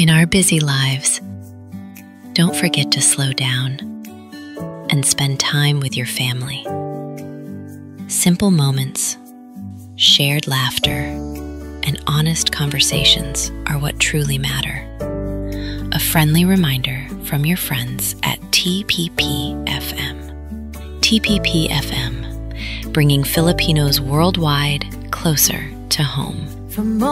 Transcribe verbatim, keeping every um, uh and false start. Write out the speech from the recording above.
In our busy lives, don't forget to slow down and spend time with your family. Simple moments, shared laughter, and honest conversations are what truly matter. A friendly reminder from your friends at T P P F M. T P P F M, bringing Filipinos worldwide closer to home. For more